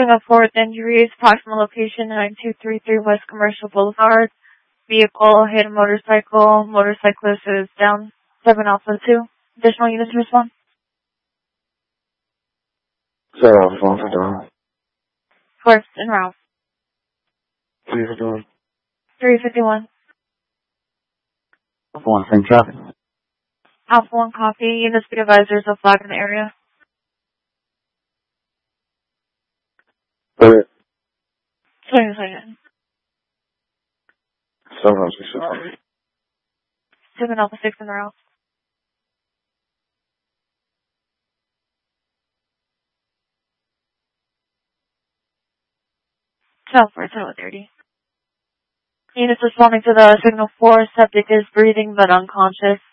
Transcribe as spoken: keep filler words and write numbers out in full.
of fourth injuries, approximate location nine two three three West Commercial Boulevard. Vehicle hit a motorcycle. Motorcyclist is down. seven Alpha two. Additional units respond. seven Alpha one fifty-one. First and route. three fifty-one. three fifty-one. Alpha one, same traffic. Alpha one copy. Unit speed advisors are flag in the area. Wait. Sorry, sorry. seven Alpha six. seven Alpha six in the route. twelve for total thirty. Units responding to the signal four. Subject is breathing but unconscious.